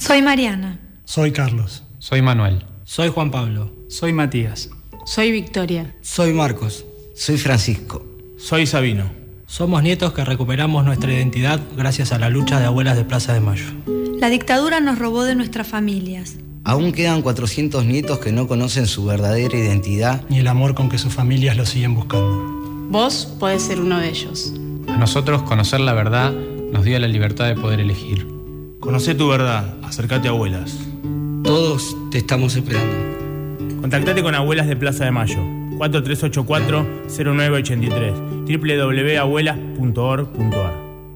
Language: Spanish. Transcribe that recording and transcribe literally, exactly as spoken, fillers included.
Soy Mariana. Soy Carlos. Soy Manuel. Soy Juan Pablo. Soy Matías. Soy Victoria. Soy Marcos. Soy Francisco. Soy Sabino. Somos nietos que recuperamos nuestra identidad gracias a la lucha de abuelas de Plaza de Mayo. La dictadura nos robó de nuestras familias. Aún quedan cuatrocientos nietos que no conocen su verdadera identidad ni el amor con que sus familias lo siguen buscando. Vos podés ser uno de ellos. A nosotros conocer la verdad nos dio la libertad de poder elegir. Conocé tu verdad, acércate a Abuelas. Todos te estamos esperando. Contactate con Abuelas de Plaza de Mayo, cuatro tres ocho cuatro, cero nueve ocho tres, doble u doble u doble u punto abuelas punto org punto ar.